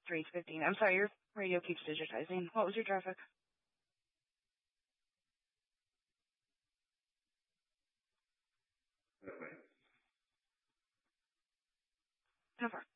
3:15. I'm sorry, your radio keeps digitizing. What was your traffic? No problem.